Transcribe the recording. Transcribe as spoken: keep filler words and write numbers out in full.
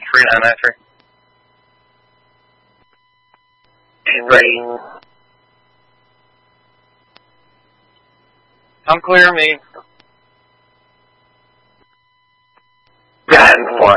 three nine nine three. Ready. I'm clear, me. Got one.